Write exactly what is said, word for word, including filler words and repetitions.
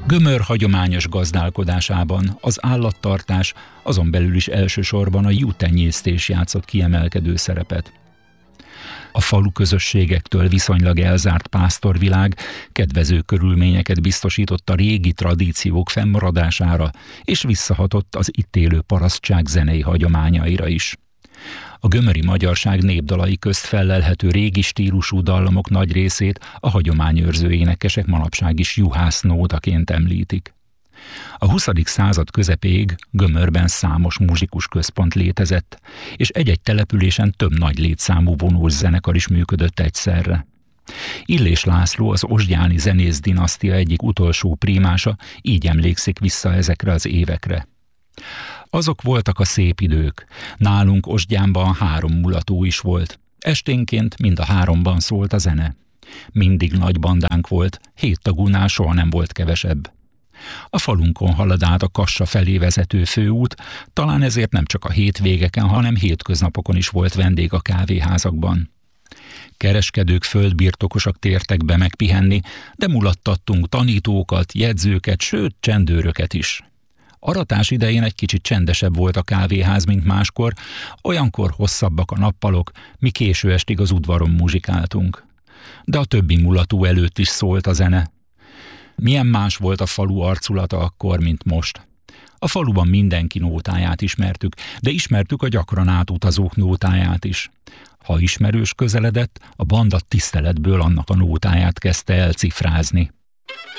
Gömör hagyományos gazdálkodásában az állattartás, azon belül is elsősorban a juhtenyésztés játszott kiemelkedő szerepet. A falu közösségektől viszonylag elzárt pásztorvilág kedvező körülményeket biztosított a régi tradíciók fennmaradására, és visszahatott az itt élő parasztság zenei hagyományaira is. A gömöri magyarság népdalai közt fellelhető régi stílusú dallamok nagy részét a hagyományőrző énekesek manapság is juhásznótaként említik. A huszadik század közepéig Gömörben számos muzsikus központ létezett, és egy-egy településen több nagy létszámú vonós zenekar is működött egyszerre. Illés László, az Osgyáni zenész dinasztia egyik utolsó prímása, így emlékszik vissza ezekre az évekre. Azok voltak a szép idők. Nálunk Osgyánban három mulató is volt. Esténként mind a háromban szólt a zene. Mindig nagy bandánk volt, hét tagúnál soha nem volt kevesebb. A falunkon halad át a Kassa felé vezető főút, talán ezért nem csak a hétvégeken, hanem hétköznapokon is volt vendég a kávéházakban. Kereskedők, földbirtokosak tértek be megpihenni, de mulattattunk tanítókat, jegyzőket, sőt csendőröket is. Aratás idején egy kicsit csendesebb volt a kávéház, mint máskor, olyankor hosszabbak a nappalok, mi késő estig az udvaron muzsikáltunk. De a többi mulató előtt is szólt a zene. Milyen más volt a falu arculata akkor, mint most. A faluban mindenki nótáját ismertük, de ismertük a gyakran átutazók nótáját is. Ha ismerős közeledett, a banda tiszteletből annak a nótáját kezdte el cifrázni.